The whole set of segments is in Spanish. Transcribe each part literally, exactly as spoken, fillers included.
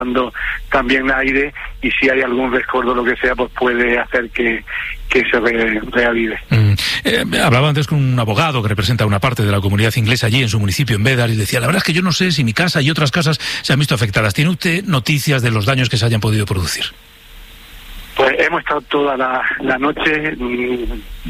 también aire, y si hay algún rescoldo o lo que sea, pues puede hacer que, que se re, reavive. Mm. Eh, hablaba antes con un abogado que representa una parte de la comunidad inglesa allí en su municipio, en Bédar, y decía, la verdad es que yo no sé si mi casa y otras casas se han visto afectadas. ¿Tiene usted noticias de los daños que se hayan podido producir? Pues hemos estado toda la, la noche mmm,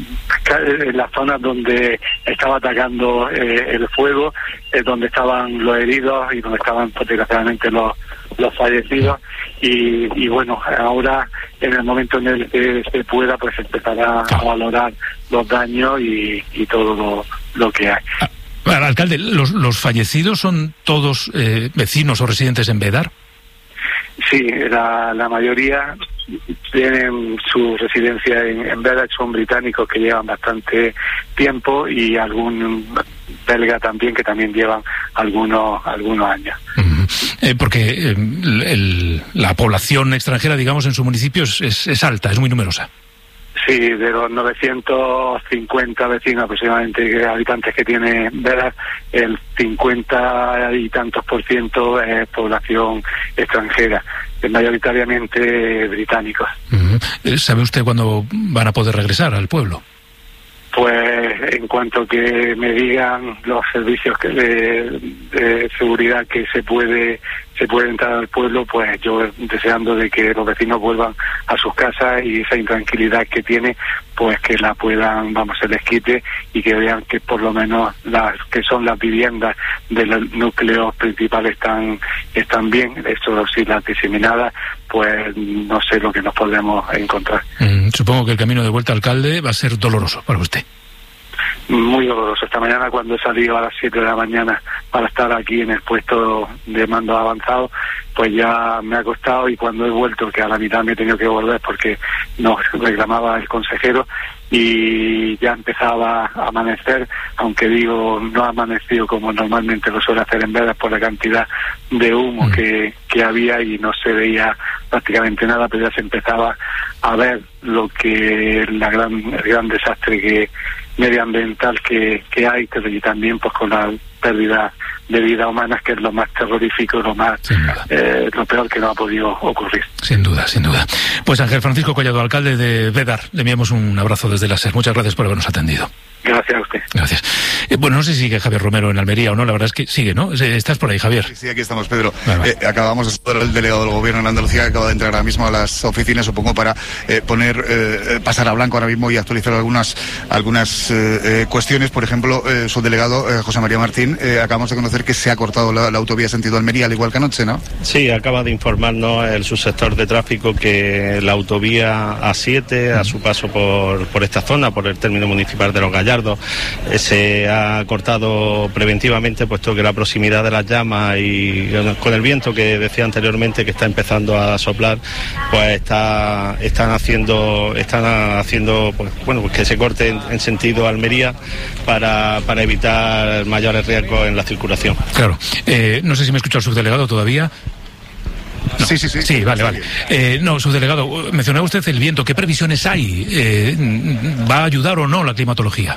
en las zonas donde estaba atacando eh, el fuego, eh, donde estaban los heridos y donde estaban, pues, desgraciadamente, los, los fallecidos. Y, y bueno, ahora, en el momento en el que se pueda, pues empezará a valorar los daños y, y todo lo, lo que hay. Ah, alcalde, ¿los, los fallecidos son todos eh, vecinos o residentes en Bédar? Sí, la, la mayoría tienen su residencia en, en Bédar, son británicos que llevan bastante tiempo, y algún belga también, que también llevan algunos algunos años. Uh-huh. Eh, porque eh, el, la población extranjera, digamos, en su municipio es, es, es alta, es muy numerosa. Sí, de los novecientos cincuenta vecinos aproximadamente, habitantes que tiene Bédar, el cincuenta y tantos por ciento es población extranjera, mayoritariamente británicos. Uh-huh. ¿Sabe usted cuándo van a poder regresar al pueblo? Pues en cuanto que me digan los servicios que de, de seguridad que se puede se puede entrar al pueblo, pues yo deseando de que los vecinos vuelvan a sus casas, y esa intranquilidad que tiene, pues que la puedan, vamos, se les quite, y que vean que por lo menos las que son las viviendas de los núcleos principales están están bien. Esto sí, las diseminadas, pues no sé lo que nos podemos encontrar. Mm, supongo que el camino de vuelta, alcalde, va a ser doloroso para usted. Muy doloroso. Esta mañana, cuando he salido a las siete de la mañana para estar aquí en el puesto de mando avanzado, pues ya me ha costado, y cuando he vuelto, que a la mitad me he tenido que volver porque nos reclamaba el consejero, y ya empezaba a amanecer, aunque digo, no ha amanecido como normalmente lo suele hacer en Bédar por la cantidad de humo mm. que, que había, y no se veía prácticamente nada, pero ya se empezaba a ver lo que la gran el gran desastre que medioambiental que, que hay, y también pues con la pérdida de vidas humanas, que es lo más terrorífico, lo más eh, lo peor que no ha podido ocurrir. Sin duda, sin duda. Pues Ángel Francisco Collado, alcalde de Bédar, le enviamos un abrazo desde la SER. Muchas gracias por habernos atendido. Gracias a usted. Gracias. Eh, bueno, no sé si sigue Javier Romero en Almería o no, la verdad es que sigue, ¿no? ¿Estás por ahí, Javier? Sí, sí, aquí estamos, Pedro. Vale, vale. Eh, acabamos de estar el delegado del Gobierno en Andalucía, que acaba de entrar ahora mismo a las oficinas, supongo, para eh, poner, eh, pasar a blanco ahora mismo y actualizar algunas algunas eh, cuestiones. Por ejemplo, eh, su delegado, eh, José María Martín, eh, acabamos de conocer que se ha cortado la, la autovía sentido Almería, al igual que anoche, ¿no? Sí, acaba de informarnos el subsector de tráfico que la autovía A siete, a su paso por, por esta zona, por el término municipal de Los Gallardos, se ha cortado preventivamente, puesto que la proximidad de las llamas y con el viento que decía anteriormente que está empezando a soplar, pues está están haciendo están haciendo pues bueno pues que se corte en, en sentido Almería para, para evitar mayores riesgos en la circulación. Claro. Eh, no sé si me escucha el subdelegado todavía. No. Sí, sí, sí. Sí, vale, vale. Eh, no, subdelegado, mencionaba usted el viento. ¿Qué previsiones hay? Eh, ¿Va a ayudar o no la climatología?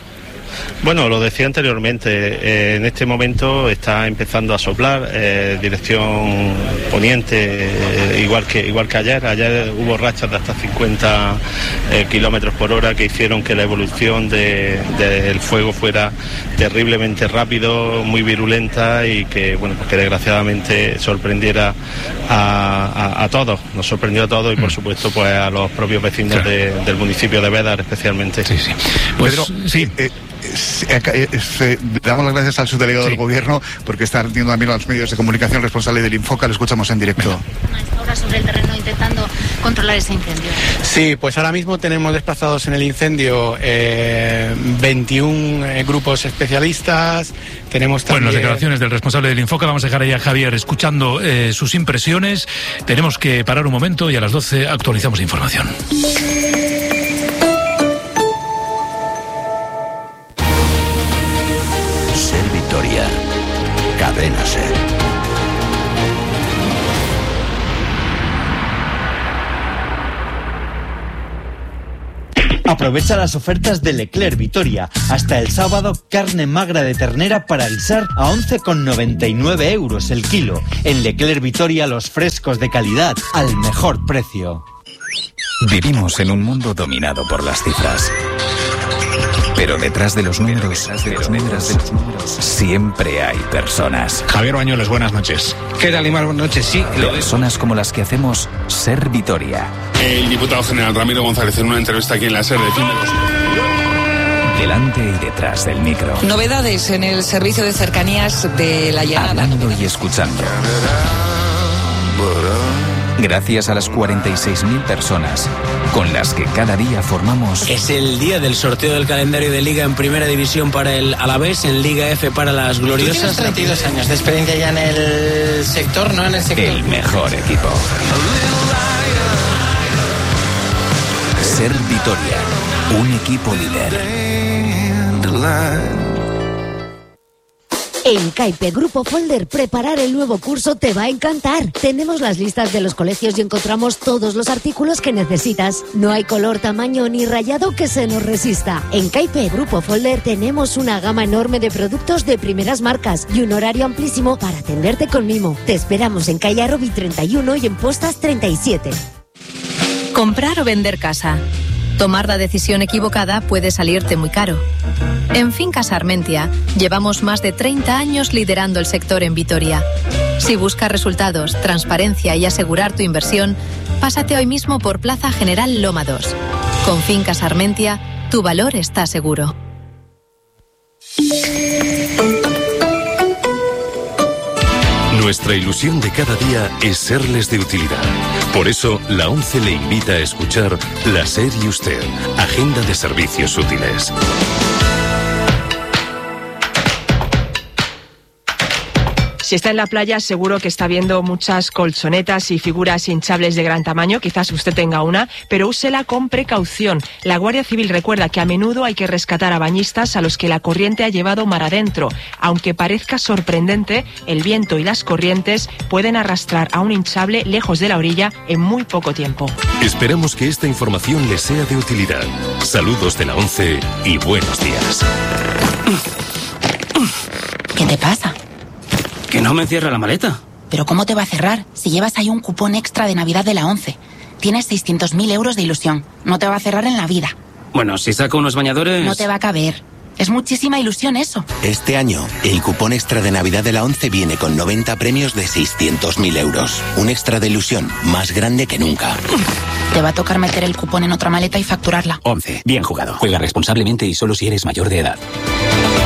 Bueno, lo decía anteriormente, eh, en este momento está empezando a soplar, eh, dirección poniente, eh, igual que igual que ayer. Ayer hubo rachas de hasta cincuenta eh, kilómetros por hora que hicieron que la evolución de, de, del fuego fuera terriblemente rápido, muy virulenta, y que, bueno, pues que desgraciadamente sorprendiera a, a, a todos. Nos sorprendió a todos y, por supuesto, pues a los propios vecinos claro. de, del municipio de Bédar especialmente. Sí, sí. Pues, Pedro, sí. Eh, eh, eh, damos las gracias al subdelegado sí. del Gobierno, porque está atendiendo también a los medios de comunicación, responsable del Infoca. Lo escuchamos en directo. Ahora sobre el terreno intentando controlar ese incendio. Sí, pues ahora mismo tenemos desplazados en el incendio eh, veintiún eh, grupos especialistas. Tenemos también... Bueno, las declaraciones del responsable del Infoca. Vamos a dejar ahí a Javier escuchando eh, sus impresiones. Tenemos que parar un momento y a las doce actualizamos información. Cadena SER. A Aprovecha las ofertas de Leclerc Vitoria. Hasta el sábado, carne magra de ternera para guisar a once con noventa y nueve euros el kilo. En Leclerc Vitoria, los frescos de calidad al mejor precio. Vivimos en un mundo dominado por las cifras. Pero detrás de los números, detrás de los números, de los números, siempre hay personas. Javier Bañuelos, buenas noches. ¿Qué tal, Imar? Buenas noches, sí. Personas como las que hacemos Ser Vitoria. El diputado general Ramiro González en una entrevista aquí en la SER defiende los... Delante y detrás del micro. Novedades en el servicio de cercanías de la llanada. Hablando y escuchando. Gracias a las cuarenta y seis mil personas con las que cada día formamos... Es el día del sorteo del calendario de Liga en Primera División para el Alavés, en Liga F para las Gloriosas. Tú tienes treinta y dos años de experiencia ya en el sector, ¿no? En el sector. El mejor equipo. Ser Vitoria, un equipo líder. En CAIPE Grupo Folder, preparar el nuevo curso te va a encantar. Tenemos las listas de los colegios y encontramos todos los artículos que necesitas. No hay color, tamaño ni rayado que se nos resista. En CAIPE Grupo Folder tenemos una gama enorme de productos de primeras marcas y un horario amplísimo para atenderte con mimo. Te esperamos en calle Arrobi treinta y uno y en Postas treinta y siete. Comprar o vender casa. Tomar la decisión equivocada puede salirte muy caro. En Fincas Armentia llevamos más de treinta años liderando el sector en Vitoria. Si buscas resultados, transparencia y asegurar tu inversión, pásate hoy mismo por Plaza General Loma dos. Con Fincas Armentia, tu valor está seguro. Nuestra ilusión de cada día es serles de utilidad. Por eso, la ONCE le invita a escuchar La SER y Usted, Agenda de Servicios Útiles. Si está en la playa, seguro que está viendo muchas colchonetas y figuras hinchables de gran tamaño. Quizás usted tenga una, pero úsela con precaución. La Guardia Civil recuerda que a menudo hay que rescatar a bañistas a los que la corriente ha llevado mar adentro. Aunque parezca sorprendente, el viento y las corrientes pueden arrastrar a un hinchable lejos de la orilla en muy poco tiempo. Esperamos que esta información les sea de utilidad. Saludos de la ONCE y buenos días. ¿Qué te pasa? Que no me cierra la maleta. ¿Pero cómo te va a cerrar? Si llevas ahí un cupón extra de Navidad de la ONCE. Tienes seiscientos mil euros de ilusión. No te va a cerrar en la vida. Bueno, si saco unos bañadores... No te va a caber. Es muchísima ilusión eso. Este año, el cupón extra de Navidad de la ONCE viene con noventa premios de seiscientos mil euros. Un extra de ilusión más grande que nunca. Te va a tocar meter el cupón en otra maleta y facturarla. ONCE. Bien jugado. Juega responsablemente y solo si eres mayor de edad.